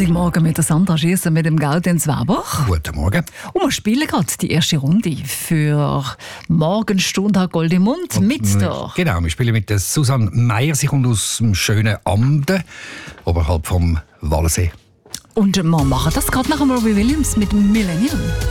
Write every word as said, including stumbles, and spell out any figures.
Sonntagmorgen mit der Sandra Schiessen mit dem Gaudenz Weber. Guten Morgen. Und wir spielen gerade die erste Runde für Morgenstunde hat Gold im Mund mit der... Genau, wir spielen mit der Susanne Meier. Sie kommt aus dem schönen Amden, oberhalb vom Wallensee. Und wir machen das gerade nach dem Robbie Williams mit Millennium.